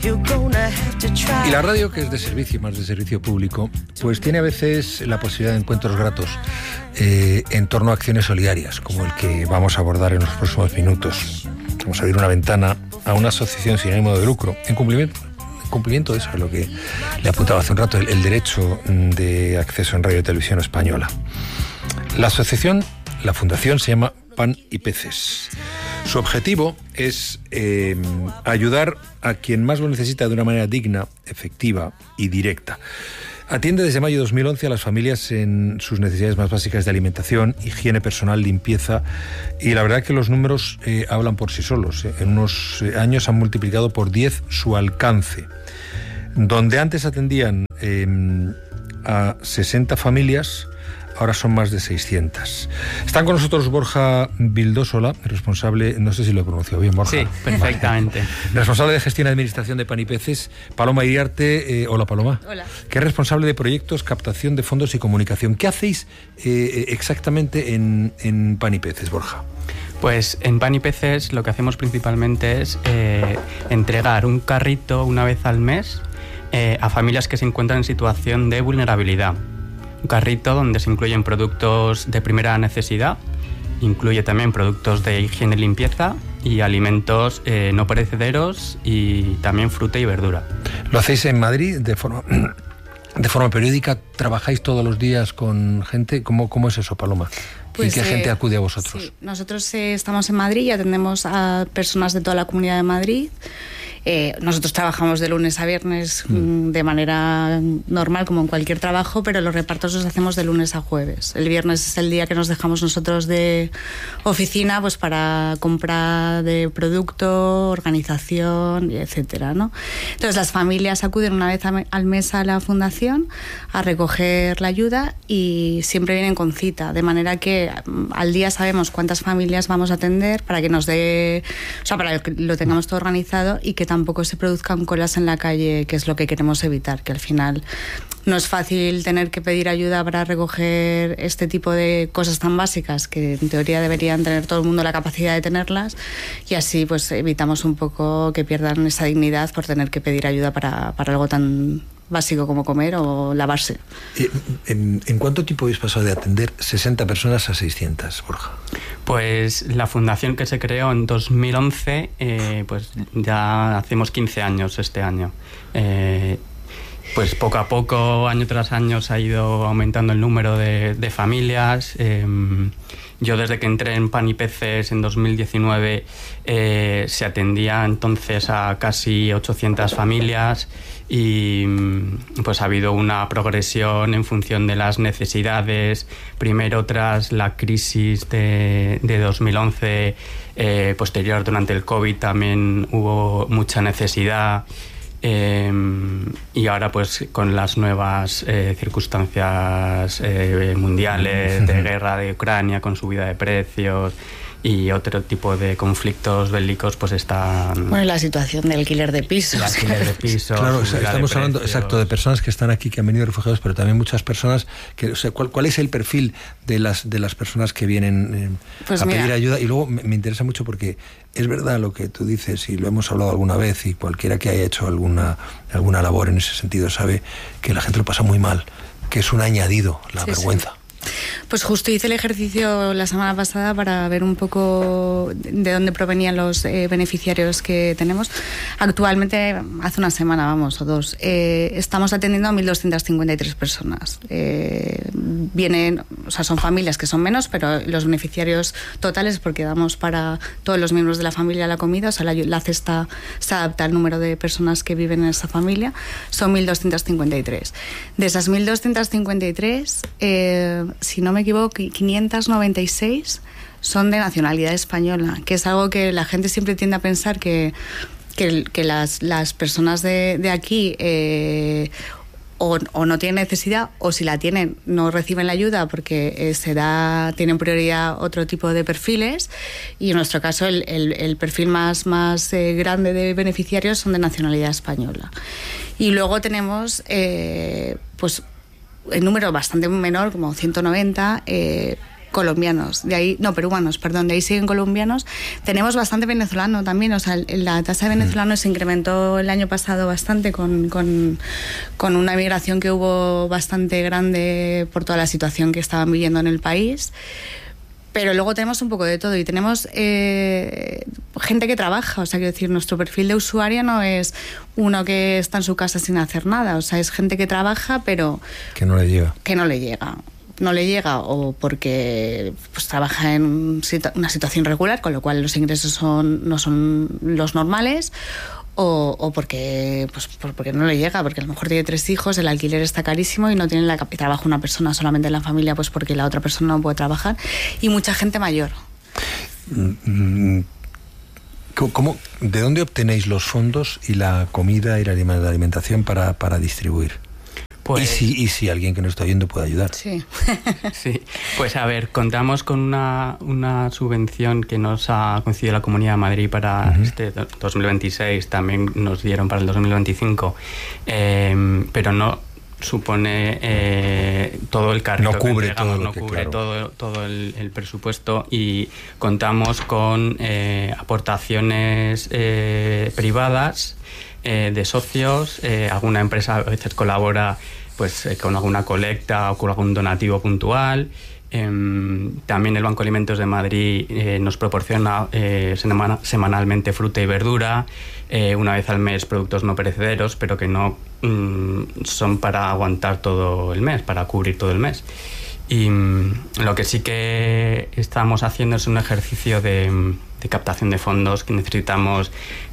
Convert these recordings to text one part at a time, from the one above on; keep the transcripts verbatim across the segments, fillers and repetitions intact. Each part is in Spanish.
Y la radio, que es de servicio, más de servicio público, pues tiene a veces la posibilidad de encuentros gratos eh, en torno a acciones solidarias, como el que vamos a abordar en los próximos minutos. Vamos a abrir una ventana a una asociación sin ánimo de lucro, en cumplimiento, en cumplimiento de eso, a lo que le apuntaba hace un rato, el, el derecho de acceso en radio y televisión española. La asociación, la fundación, se llama Pan y Peces. Su objetivo es eh, ayudar a quien más lo necesita de una manera digna, efectiva y directa. Atiende desde mayo de dos mil once a las familias en sus necesidades más básicas de alimentación, higiene personal, limpieza, y la verdad que los números eh, hablan por sí solos. En unos años han multiplicado por diez su alcance. Donde antes atendían eh, a sesenta familias, ahora son más de seiscientas. Están con nosotros Borja Vildósola, responsable, no sé si lo he pronunciado bien, Borja. Sí, perfectamente. Vale. Responsable de gestión y administración de Pan y Peces. Paloma Iriarte, eh, hola Paloma. Hola. Que es responsable de proyectos, captación de fondos y comunicación. ¿Qué hacéis eh, exactamente en, en Pan y Peces, Borja? Pues en Pan y Peces lo que hacemos principalmente es eh, entregar un carrito una vez al mes eh, a familias que se encuentran en situación de vulnerabilidad. Un carrito donde se incluyen productos de primera necesidad, incluye también productos de higiene y limpieza y alimentos eh, no perecederos y también fruta y verdura. ¿Lo hacéis en Madrid de forma, de forma periódica? ¿Trabajáis todos los días con gente? ¿Cómo, cómo es eso, Paloma? Pues, ¿Y qué eh, gente acude a vosotros? Sí, nosotros eh, estamos en Madrid y atendemos a personas de toda la Comunidad de Madrid. Eh, nosotros trabajamos de lunes a viernes mm. de manera normal, como en cualquier trabajo, pero los repartos los hacemos de lunes a jueves. El viernes es el día que nos dejamos nosotros de oficina, pues para compra de producto, organización, etcétera, ¿no? Entonces las familias acuden una vez al mes a la fundación a recoger la ayuda y siempre vienen con cita, de manera que al día sabemos cuántas familias vamos a atender para que nos dé, o sea, para que lo tengamos todo organizado y que tampoco se produzcan colas en la calle, que es lo que queremos evitar, que al final no es fácil tener que pedir ayuda para recoger este tipo de cosas tan básicas que en teoría deberían tener todo el mundo la capacidad de tenerlas, y así pues evitamos un poco que pierdan esa dignidad por tener que pedir ayuda para, para algo tan básico como comer o lavarse. ¿En, en cuánto tiempo habéis pasado de atender sesenta personas a seiscientas, Borja? Pues la fundación, que se creó en dos mil once, eh, pues ya hacemos quince años este año. Eh, pues poco a poco, año tras año, se ha ido aumentando el número de, de familias. Eh, yo desde que entré en Pan y Peces en dos mil diecinueve eh, se atendía entonces a casi ochocientas familias. Y pues ha habido una progresión en función de las necesidades. Primero, tras la crisis de, de dos mil once, eh, posterior durante el COVID también hubo mucha necesidad. Eh, y ahora pues con las nuevas eh, circunstancias eh, mundiales de guerra de Ucrania, con subida de precios y otro tipo de conflictos bélicos, pues están... Bueno, la situación de alquiler de pisos. El alquiler de pisos. Claro, estamos hablando, exacto, de personas que están aquí, que han venido refugiados, pero también muchas personas que, o sea, ¿cuál, cuál es el perfil de las de las personas que vienen eh, pues a mira, pedir ayuda? Y luego me, me interesa mucho porque es verdad lo que tú dices, y lo hemos hablado alguna vez, y cualquiera que haya hecho alguna alguna labor en ese sentido sabe que la gente lo pasa muy mal, que es un añadido, la sí, vergüenza. Sí. Pues justo hice el ejercicio la semana pasada para ver un poco de dónde provenían los eh, beneficiarios que tenemos. Actualmente, hace una semana, vamos, o dos, eh, estamos atendiendo a mil doscientas cincuenta y tres personas. Eh, vienen, o sea, son familias que son menos, pero los beneficiarios totales, porque damos para todos los miembros de la familia la comida, o sea, la, la cesta se adapta al número de personas que viven en esa familia, son mil doscientas cincuenta y tres. De esas mil doscientas cincuenta y tres, eh, si no me equivoco, quinientas noventa y seis son de nacionalidad española, que es algo que la gente siempre tiende a pensar que, que, que las, las personas de, de aquí eh, o, o no tienen necesidad, o si la tienen no reciben la ayuda porque eh, se da, tienen prioridad otro tipo de perfiles, y en nuestro caso el, el, el perfil más, más eh, grande de beneficiarios son de nacionalidad española. Y luego tenemos eh, pues el número bastante menor, como ciento noventa, eh, colombianos, de ahí, no, peruanos, perdón, de ahí siguen colombianos. Tenemos bastante venezolano también, o sea, la tasa de venezolanos se incrementó el año pasado bastante con, con, con una migración que hubo bastante grande por toda la situación que estaban viviendo en el país. Pero luego tenemos un poco de todo y tenemos eh, gente que trabaja, o sea, quiero decir, nuestro perfil de usuario no es uno que está en su casa sin hacer nada, o sea, es gente que trabaja, pero... Que no le llega. Que no le llega. No le llega o porque pues, trabaja en una situación regular, con lo cual los ingresos son, no son los normales, o, o porque, pues, porque no le llega, porque a lo mejor tiene tres hijos, el alquiler está carísimo y no tiene la y trabaja una persona solamente en la familia, pues porque la otra persona no puede trabajar, y mucha gente mayor. ¿Cómo, ¿De dónde obtenéis los fondos y la comida y la alimentación para, para distribuir? Pues, ¿Y, si, y si alguien que nos está viendo puede ayudar. Sí. Sí. Pues a ver, contamos con una, una subvención que nos ha concedido la Comunidad de Madrid para uh-huh. este dos mil veintiséis, también nos dieron para el dos mil veinticinco, eh, pero no supone eh, todo el carrito no cubre que entregamos, todo no que, cubre claro. todo, todo el, el presupuesto, y contamos con eh, aportaciones eh, privadas, Eh, de socios, eh, alguna empresa a veces colabora pues eh, con alguna colecta o con algún donativo puntual. Eh, también el Banco Alimentos de Madrid eh, nos proporciona eh, semana, semanalmente fruta y verdura, eh, una vez al mes productos no perecederos, pero que no mm, son para aguantar todo el mes, para cubrir todo el mes. Y mm, lo que sí que estamos haciendo es un ejercicio de, de captación de fondos, que necesitamos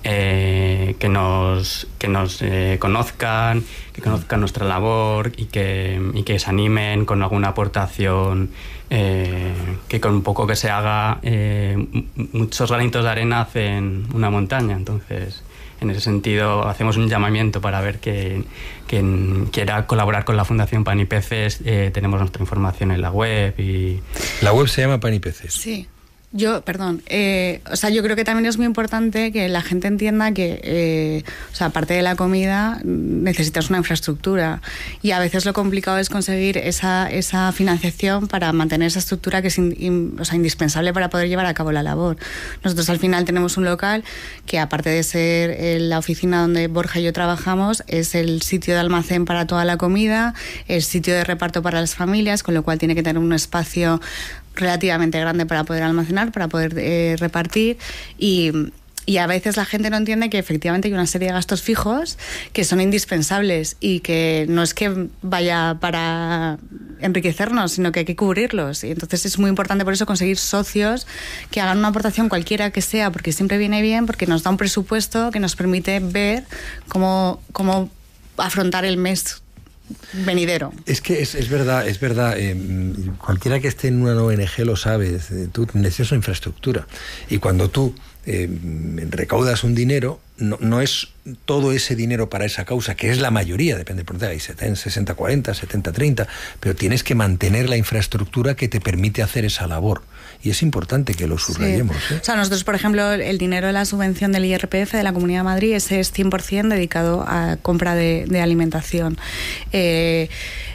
eh, que nos, que nos eh, conozcan, que conozcan nuestra labor y que, y que se animen con alguna aportación, eh, que con un poco que se haga, eh, muchos granitos de arena hacen una montaña. Entonces, en ese sentido, hacemos un llamamiento para ver que quien quiera colaborar con la Fundación Pan y Peces. Eh, tenemos nuestra información en la web. Y ¿La web se llama Pan y Peces? Sí. Yo, perdón, eh, o sea, yo creo que también es muy importante que la gente entienda que, eh, o sea, aparte de la comida, necesitas una infraestructura, y a veces lo complicado es conseguir esa, esa financiación para mantener esa estructura que es in, in, o sea, indispensable para poder llevar a cabo la labor. Nosotros al final tenemos un local que, aparte de ser eh, la oficina donde Borja y yo trabajamos, es el sitio de almacén para toda la comida, el sitio de reparto para las familias, con lo cual tiene que tener un espacio relativamente grande para poder almacenar, para poder eh, repartir, y, y a veces la gente no entiende que efectivamente hay una serie de gastos fijos que son indispensables y que no es que vaya para enriquecernos, sino que hay que cubrirlos, y entonces es muy importante por eso conseguir socios que hagan una aportación cualquiera que sea, porque siempre viene bien, porque nos da un presupuesto que nos permite ver cómo, cómo afrontar el mes venidero. Es que es, es verdad, es verdad. Eh, cualquiera que esté en una O N G lo sabe. Tú necesitas una infraestructura. Y cuando tú eh, recaudas un dinero, no, no es todo ese dinero para esa causa, que es la mayoría, depende por ahí, sesenta cuarenta, setenta treinta, pero tienes que mantener la infraestructura que te permite hacer esa labor. Y es importante que lo subrayemos. Sí. ¿eh? O sea, nosotros, por ejemplo, el dinero de la subvención del I R P F de la Comunidad de Madrid, ese es cien por ciento dedicado a compra de, de alimentación. Eh,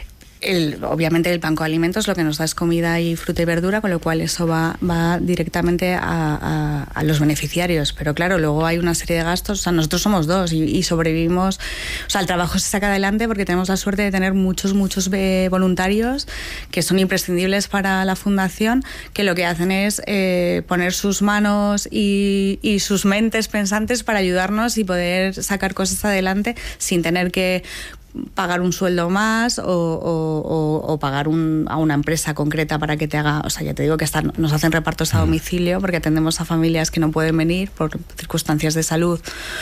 El, obviamente el Banco de Alimentos lo que nos da es comida y fruta y verdura, con lo cual eso va, va directamente a, a, a los beneficiarios, pero claro, luego hay una serie de gastos. O sea, nosotros somos dos y, y sobrevivimos, o sea, el trabajo se saca adelante porque tenemos la suerte de tener muchos, muchos eh, voluntarios que son imprescindibles para la fundación, que lo que hacen es eh, poner sus manos y, y sus mentes pensantes para ayudarnos y poder sacar cosas adelante sin tener que pagar un sueldo más o, o, o, o pagar un, a una empresa concreta para que te haga, o sea, ya te digo que hasta nos hacen repartos a domicilio porque atendemos a familias que no pueden venir por circunstancias de salud,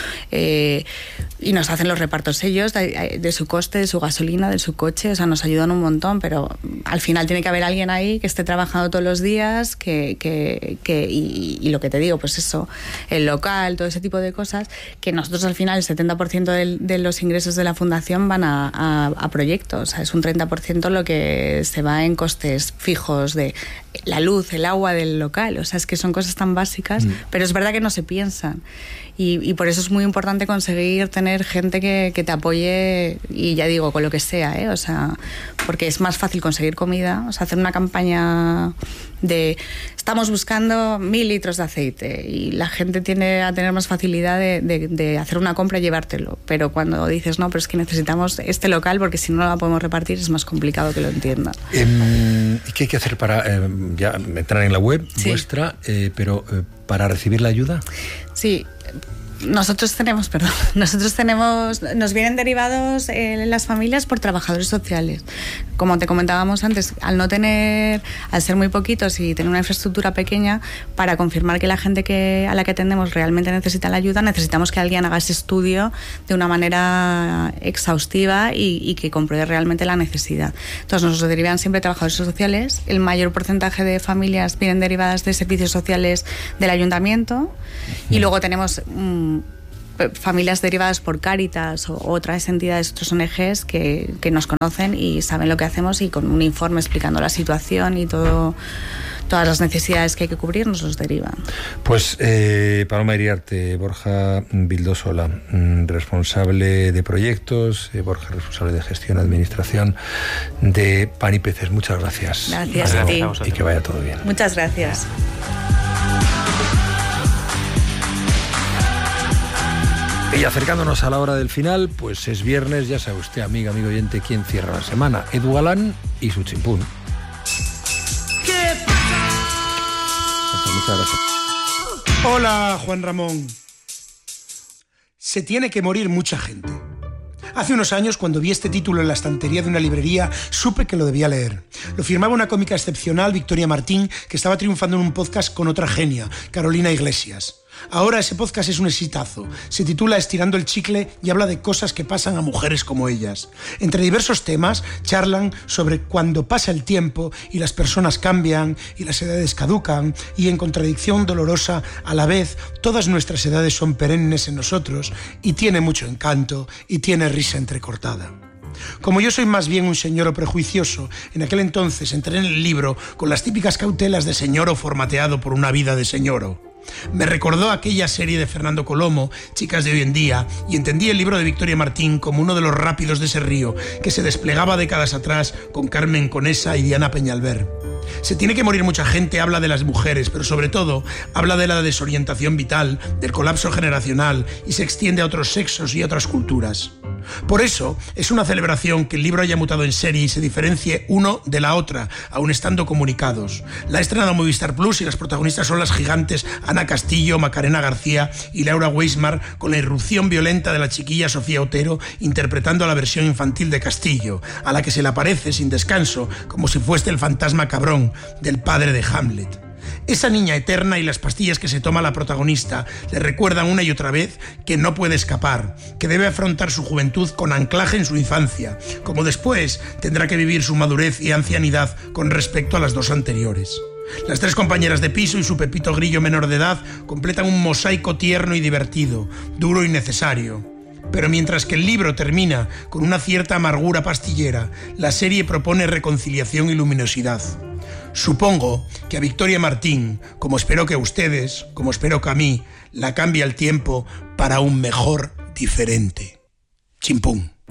eh, y nos hacen los repartos ellos de, de su coste, de su gasolina, de su coche. O sea, nos ayudan un montón, pero al final tiene que haber alguien ahí que esté trabajando todos los días, que, que, que y, y lo que te digo, pues eso, el local, todo ese tipo de cosas, que nosotros al final el setenta por ciento de, de los ingresos de la fundación van A, a, a proyectos. O sea, es un treinta por ciento lo que se va en costes fijos de la luz, el agua del local. O sea, es que son cosas tan básicas, mm. pero es verdad que no se piensan. Y, y por eso es muy importante conseguir tener gente que, que te apoye, y ya digo, con lo que sea, ¿eh? O sea, porque es más fácil conseguir comida, o sea, hacer una campaña de estamos buscando mil litros de aceite y la gente tiende a tener más facilidad de, de, de hacer una compra y llevártelo, pero cuando dices no, pero es que necesitamos este local porque si no lo podemos repartir es más complicado que lo entiendan. Eh, ¿Qué hay que hacer para eh, ya entrar en la web sí. vuestra, eh, pero eh, para recibir la ayuda? Sí. Nosotros tenemos, perdón, nosotros tenemos, nos vienen derivados en las familias por trabajadores sociales. Como te comentábamos antes, al no tener, al ser muy poquitos y tener una infraestructura pequeña, para confirmar que la gente que, a la que atendemos realmente necesita la ayuda, necesitamos que alguien haga ese estudio de una manera exhaustiva y, y que compruebe realmente la necesidad. Entonces nos derivan siempre trabajadores sociales. El mayor porcentaje de familias vienen derivadas de servicios sociales del ayuntamiento y luego tenemos um, familias derivadas por Cáritas o otras entidades, otras O N Ges que, que nos conocen y saben lo que hacemos, y con un informe explicando la situación y todo, todas las necesidades que hay que cubrir nos los derivan. Pues eh, Paloma Iriarte, Borja Vildosola, responsable de proyectos, eh, Borja, responsable de gestión, administración de Pan y Peces. Muchas gracias. Gracias a ti. Y que vaya todo bien. Muchas gracias. Y acercándonos a la hora del final, pues es viernes, ya sabe usted, amiga, amigo oyente, quién cierra la semana. Edu Galán y su chimpún. ¿Qué pasa? Muchas gracias. Hola, Juan Ramón. Se tiene que morir mucha gente. Hace unos años, cuando vi este título en la estantería de una librería, supe que lo debía leer. Lo firmaba una cómica excepcional, Victoria Martín, que estaba triunfando en un podcast con otra genia, Carolina Iglesias. Ahora ese podcast es un exitazo. Se titula Estirando el chicle y habla de cosas que pasan a mujeres como ellas. Entre diversos temas, charlan sobre cuando pasa el tiempo y las personas cambian y las edades caducan, y en contradicción dolorosa, a la vez, todas nuestras edades son perennes en nosotros, y tiene mucho encanto y tiene risa entrecortada. Como yo soy más bien un señoro prejuicioso, en aquel entonces entré en el libro con las típicas cautelas de señoro formateado por una vida de señoro. Me recordó aquella serie de Fernando Colomo, Chicas de hoy en día, y entendí el libro de Victoria Martín como uno de los rápidos de ese río que se desplegaba décadas atrás con Carmen Conesa y Diana Peñalver. Se tiene que morir mucha gente habla de las mujeres, pero sobre todo habla de la desorientación vital, del colapso generacional, y se extiende a otros sexos y a otras culturas. Por eso es una celebración que el libro haya mutado en serie y se diferencie uno de la otra, aun estando comunicados. La ha estrenado Movistar Plus y las protagonistas son las gigantes Ana Castillo, Macarena García y Laura Weismar, con la irrupción violenta de la chiquilla Sofía Otero interpretando a la versión infantil de Castillo, a la que se le aparece sin descanso como si fuese el fantasma cabrón del padre de Hamlet. Esa niña eterna y las pastillas que se toma la protagonista le recuerdan una y otra vez que no puede escapar, que debe afrontar su juventud con anclaje en su infancia, como después tendrá que vivir su madurez y ancianidad con respecto a las dos anteriores. Las tres compañeras de piso y su Pepito Grillo menor de edad completan un mosaico tierno y divertido, duro y necesario. Pero mientras que el libro termina con una cierta amargura pastillera, la serie propone reconciliación y luminosidad. Supongo que a Victoria Martín, como espero que a ustedes, como espero que a mí, la cambia el tiempo para un mejor diferente. Chimpún.